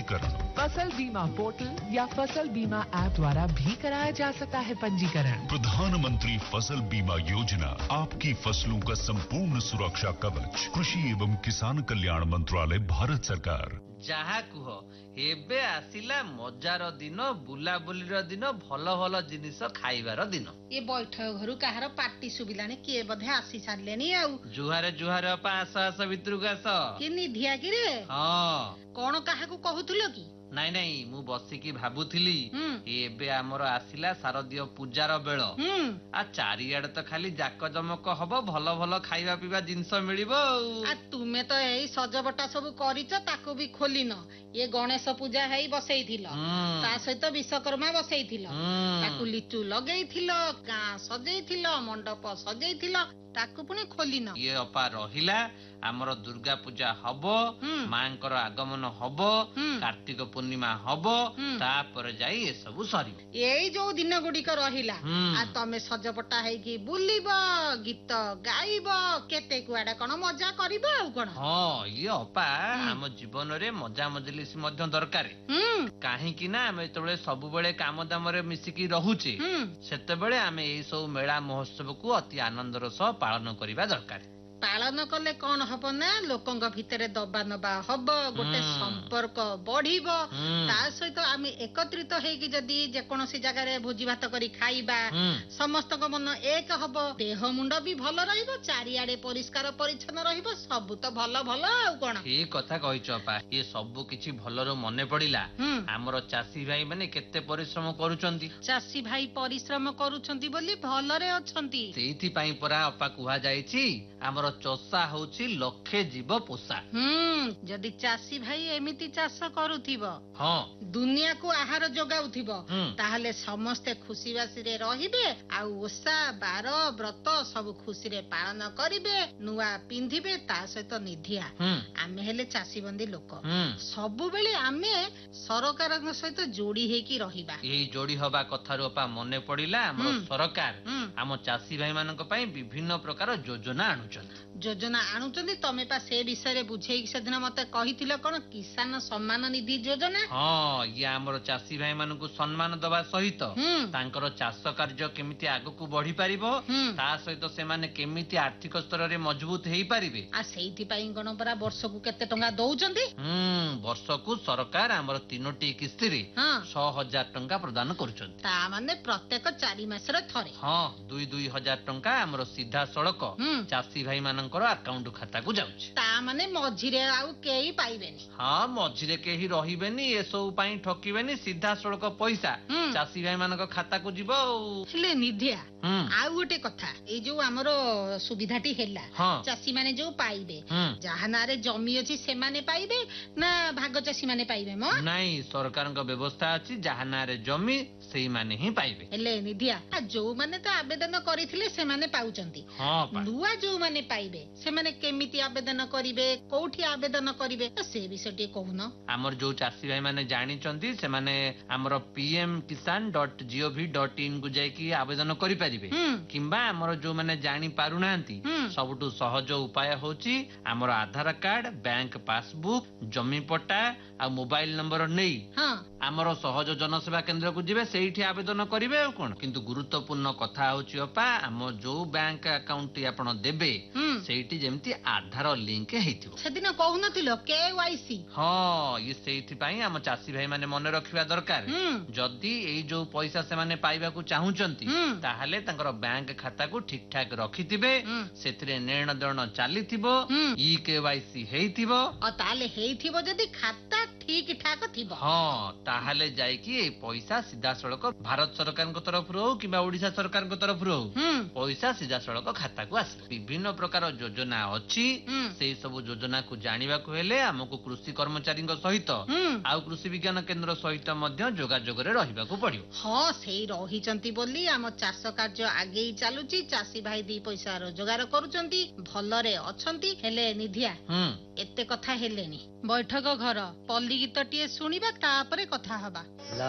पंजीकरण फसल बीमा पोर्टल या फसल बीमा ऐप द्वारा भी कराया जा सकता है पंजीकरण। प्रधानमंत्री फसल बीमा योजना आपकी फसलों का संपूर्ण सुरक्षा कवच। कृषि एवं किसान कल्याण मंत्रालय, भारत सरकार। जहा कुह एबे आसिला मजार दिन, बुलाबुलीर दिन, भल भल जिनिस खाइबार दिन। ये बैठक घरु काहार पार्टी सुबिलाने किए बधे आसी सारलेनी आउ। जुहारे जुहारे अपा आस आस भितरକୁ आस। कि निधिया कि रे? हाँ। कोन काहाकू कहूथुलो कि? ନାଇଁ ନାଇଁ ମୁଁ ବସିକି ଭାବୁଥିଲି ଏବେ ଆମର ଆସିଲା ଶାରଦୀୟ ପୂଜାର ବେଳ। ଆ ଚାରିଆଡେ ତ ଖାଲି ଜାକଜମକ ହବ, ଭଲ ଭଲ ଖାଇବା ପିଇବା ଜିନିଷ ମିଳିବ ଆଉ। ତୁମେ ତ ଏଇ ସଜବଟା ସବୁ କରିଛ, ତାକୁ ବି ଖୋଲିନ। ये गणेश पूजा है बसैथिल, ता सहित विश्वकर्मा बसैथिल, ताकू लिचु लगैथिल, गाँ सजैथिल, मंडप सजैथिल, ताकू पुणी खोलिन। ये अपा रहिला आमर दुर्गा पूजा हबो, मांकर आगमन हबो, कार्तिक पूर्णिमा हबो, तापर जाई ए सब सरी। एई जो दिन गुडी को रहिला आ तमे सजपटा है कि बुलिबो, गीत गाइबो, केते कुआडा कोन मजा करिबो आ कोन। हां ये अपा हम जीवन रे मजा मजलिस मध्य दरकार। काहे कि ना हम एतबेले सब बेले काम दाम रे मिसिकी रहूचे, सेतबेले हम एई सब मेला महोत्सव को अति आनंदर सह पालन करिबा दरकार। पालन कले कौन हब ना लोकंग भितरे दबा नबा हब, गोटे संपर्क बढ़िबो, ता सहित आमे एकत्रित हेकी जदी जे कोनोसी जगह रे भोजी भात करी खाइबा, समस्त को मन एक हब, देह मुंड भी भलो रहिबो, चारियाडे परिष्कार परिच्छन्न रहिबो, सब तो भलो भलो आ कोन। ठीक कथा कहिचो पा। ये सब किछि भलोरो मने पडिला। हमरो चासी भाई माने केते परिश्रम करूचंती। चासी भाई परिश्रम करूचंती बोली भलरे अछंती। सेहिथि पई परा अपा कुहा जाईछि हमरो चोसा होछि लखे जीव पोसा। जदि चासी भाई एमिति चाष करूथिबो, हां दुनिया को आहार जोगाउथिबो, ताहले समस्ते खुशी बासी रे रहिबे, आ ओसा बार व्रत सब खुशी रे पालन करिबे, नुआ पिंधिबे, ता सहित निधिया आमे हेले चासी बंदी लोक, सबु बेले आमे सरकार सहित जोड़ी हेकी रहिबा। एई जोड़ी हबा कथारो अपा मने पडिला हमरो सरकार हम चासी भाई मानक पई विभिन्न प्रकार योजना आणुचंती। योजना आणुचंती, तमे पा से विषय रे बुझेई सेदिन मते कहिथिलो कोन किसान सम्मान निधि योजना। हां ये हमरो चासी भाई मानकु सम्मान दबा सहित तांकर चाष कार्य केमिति आगु को बढ़ी परिबो, ता सहित से माने केमिति आर्थिक स्तर रे मजबूत हेई परिबे। आ सेहिथि पई गण परा वर्ष को केते टंगा दउचंती? वर्ष को सरकार हमरो तीनोटी किस्ती रे 6000 टंका प्रदान करूचंती। ता माने प्रत्येक 4 मास रे थरे। हां 2-2000 टंका हमरो सीधा सड़क चासी भाई मानकर अकाउंट खाता को जाउछि। ता माने मझिरे आउ केही पाइबेनी। हां मझिरे केही रहिबेनी, ए सब पई ठकिबेनी, सीधा सड़क पैसा चासी भाई मानक खाता को जिवो। हेले निधिया आ गोटे कथा, ए जो हमरो सुविधाटी हेला चासी माने जो पाइबे, जहा नारे जमी अछि से माने पाइबे ना भाग चासी माने पाइबे? म नाही सरकार का व्यवस्था अछि, जहा नारे जमी सेही माने ही पाइबे। हेले निधिया जो माने तो आवेदन करिथिले से माने पाउचंती, नुआ जो माने पाइबे से माने केमिति आवेदन करिवे, कोठी आवेदन करिवे, से विषयटी कहून। हमर जो चासी भाई माने जानि चंती से माने हमर pmkisan.gov.in को जाई की आवेदन करि परिबे, किंबा हमर जो माने जानि पारुनांती सबटु सहज उपाय होची हमर आधार कार्ड, बैंक पासबुक, जमी पट्टा आ मोबाइल नंबर नै हमर सहज जनसेवा केंद्र को जिवे, सेठी आवेदन करिवे आ कोन। किंतु गुरुत्वपूर्ण कथा होची अपा हम जो बैंक अकाउंट आपण देबे सेठी जेमती आधार लिंक हेतिबो। सेदिन कहउनथिलो केवाईसी। हां ये सेठी पई हम चासी भाई माने मन रखिबा दरकार। जदी एई जो पैसा से माने पाइबा को चाहुचंती ताहाले तांकर बैंक खाता को ठीक ठाक रखिथिबे, सेथिरे नेण देण चालिथिबो, ई केवाईसी हेतिबो, आ ताले हेतिबो जदी खाता ठीक ठाक थिबो। हां ताहाले जाई की ए पैसा सीधा सड़क भारत सरकार को तरफ रो किबा ओडिसा सरकार को तरफ रो पैसा सीधा सड़क खाता को आसे। विभिन्न प्रकार योजना अछि, सेई सब योजना को जानिबा को हेले हमको कृषि कर्मचारी सहित आ कृषि विज्ञान केंद्र सहित मध्य जोगाजोग रे रहिबा को पड़ियो। हां सेई रहिचंती बोली हम चाष कार्य आगे चलुची, चासी भाई दी पैसा रोजगार करूचंती, भलरे अछंती। हेले निधिया एते कथा हेलेनी, बैठक घर पल्ली गीतटिए सुनिबा, तापरे कथा हबा।